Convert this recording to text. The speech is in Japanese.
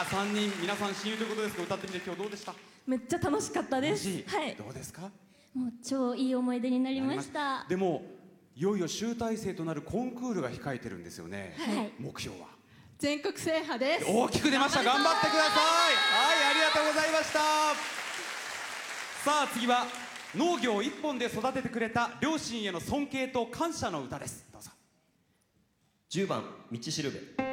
あ3人皆さん親友ということですが、歌ってみて今日どうでした？ めっちゃ楽しかったです。はい。 どうですか？ もう超いい思い出になりました。 でもいよいよ集大成となるコンクールが控えてるんですよね。はい。目標は全国制覇です。 大きく出ました。頑張ってください。はい、ありがとうございました。さあ次は農業一本で育ててくれた両親への尊敬と感謝の歌です。どうぞ。 10番道しるべ。